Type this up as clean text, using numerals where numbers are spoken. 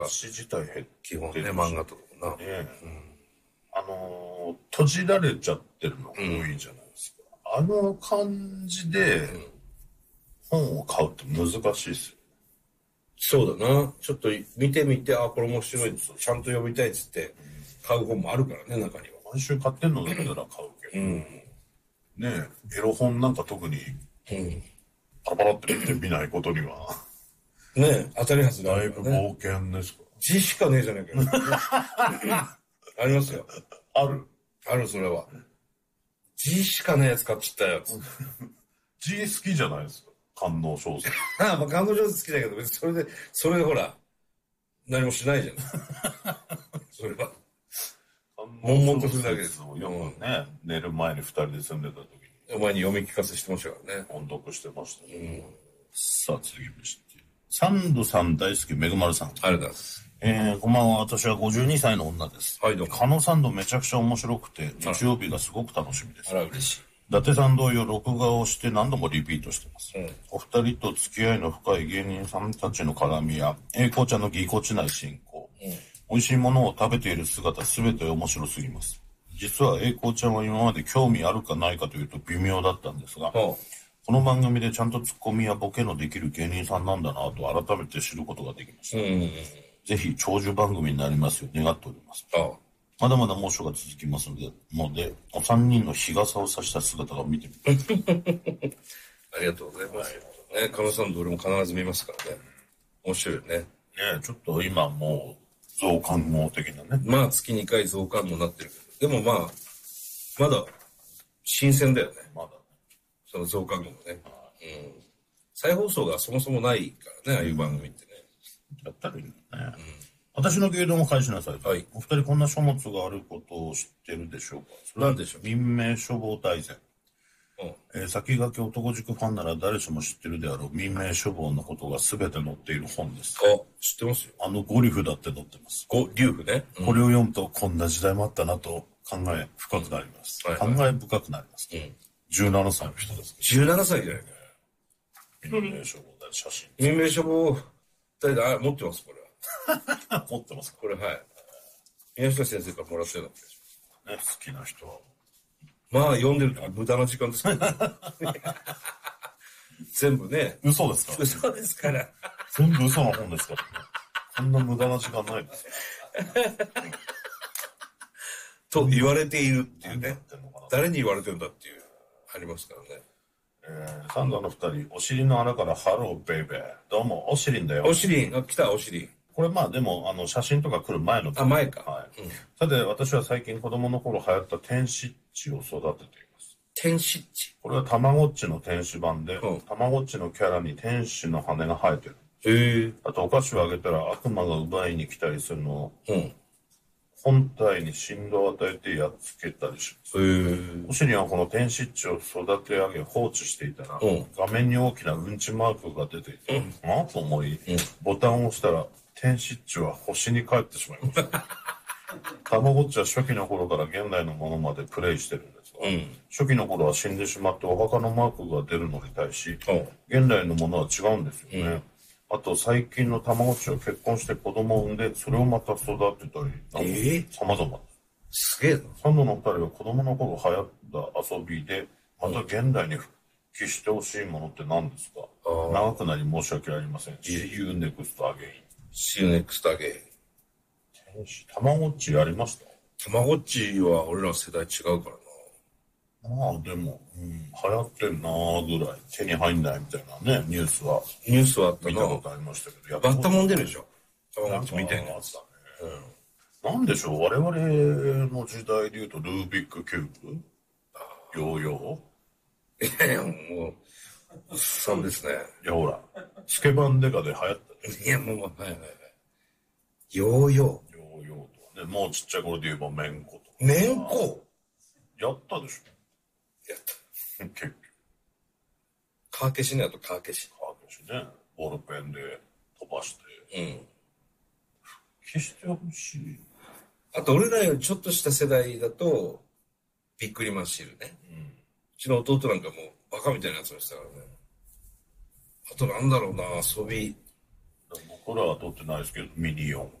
詩自体減って基本ね、漫画とかもな。 ね、閉じられちゃってるのが多いじゃないですか。あの感じで本を買うって難しいですよ。 そうだな。ちょっと見てみて、あ、これ面白い。ちゃんと読みたいっつって買う本もあるからね、中には。 毎週買ってんのだったら買うけど、ねえ、エロ本なんか特に、パラパラって見ないことには。 ねえ、当たり外れだいぶ冒険ですか。 字しかねえじゃねえかよ。ありますよ。 ある。 ある、それは。字しかねえやつ買っちゃったやつ。 字好きじゃないですか。官能小説。 まあ、感動上手好きだけど、別にそれでほら、何もしないじゃん。それは。悶々とするだけです。 よくね、寝る前に二人で住んでた時に。 お前に読み聞かせしてましたからね。 音読してましたね。さあ、次まして。サンドさん大好き、めぐまるさん。 ありがとうございます。 こんばんは。私は52歳の女です。 はい、どうも。 カノサンドめちゃくちゃ面白くて、日曜日がすごく楽しみです。 あら、嬉しい。 伊達さん同様、録画をして何度もリピートしてます。お二人と付き合いの深い芸人さんたちの絡みや、栄光ちゃんのぎこちない進行、美味しいものを食べている姿すべて面白すぎます。実は栄光ちゃんは今まで興味あるかないかというと微妙だったんですが、この番組でちゃんとツッコミやボケのできる芸人さんなんだなと改めて知ることができました。ぜひ長寿番組になりますよう願っております。まだまだ猛暑が続きますので、お三人の日傘を差した姿が見てみたい。 ありがとうございます。ね、カノさんと俺も必ず見ますからね。面白いよね。 ね、ちょっと今もう増刊号的なね。 まあ月2回増刊もなってるけど、でもまあ、まだ新鮮だよね。 まだね。 その増刊号もね。再放送がそもそもないからね、ああいう番組ってね。 やったらいいのね。私の芸能も返しなさい。 はい。 お二人こんな書物があることを知ってるでしょうか。 何でしょう。 民名書房大全。先駆け男塾ファンなら誰しも知ってるであろう民名書房のことが全て載っている本です。 知ってますよ。 ゴリフだって載ってます。 リュウフね。 これを読むとこんな時代もあったなと考え深くなります。考え深くなります。17歳の人です。 17歳じゃないかよ。 民名書房大写真。 民名書房大全、持ってます、これは。 持ってますか。 これ、はい。宮下先生からもらったような気がします。ね、好きな人は。 まあ、読んでると無駄な時間ですけど。全部ね。 嘘ですか。 嘘ですから。 全部嘘の本ですからね。そんな無駄な時間ないですよ。 と言われているっていうね。誰に言われてるんだっていう、ありますからね。 サンドの二人、お尻の穴からハローベイベー。どうも、おしりんだよ。 おしりん、来た、おしりん。 これまあでも、写真とか来る前の。 前か。 はい。さて、私は最近子供の頃流行った天使っちを育てています。 天使っち。 これはたまごっちの天使版で、たまごっちのキャラに天使の羽が生えてる。あと、お菓子をあげたら悪魔が奪いに来たりするのを、本体に振動を与えてやっつけたりします。お尻はこの天使っちを育て上げ放置していたら、画面に大きなうんちマークが出ていて、と思い、ボタンを押したら、天使っちは星に帰ってしまいました。たまごっちは初期の頃から現代のものまでプレイしてるんですが、初期の頃は死んでしまってお墓のマークが出るのに対し、現代のものは違うんですよね。あと最近のたまごっちは結婚して子供を産んで、それをまた育てたり、様々です。 すげえな。 サンドの二人は子供の頃流行った遊びで、また現代に復帰してほしいものって何ですか。長くなり申し訳ありません。See you next again。See you next again。 たまごっちやりました。 たまごっちは俺ら世代違うからな。 まあでも、流行ってんなーぐらい手に入んないみたいなね、ニュースはあったな。 見たことありましたけど、 バッタモン出るでしょ。たまごっちみたいなやつだね。 なんでしょう、我々の時代で言うとルービックキューブ、ヨーヨー。いやもう、おっさんですね。 いやほら、スケバンデカで流行った。 いやもう、はい。ヨーヨー。 ヨーヨーとはね、もうちっちゃい頃で言えばめんことか。 めんこやったでしょ。 やった。 結局。 カー消しね、あとカー消し。 カー消しね。ボールペンで飛ばして。消してほしい。 あと俺らよりちょっとした世代だと、びっくりマンシールね。うちの弟なんかもうバカみたいなやつをしたからね。あとなんだろうな、遊び。 僕らは取ってないですけど、ミニオン。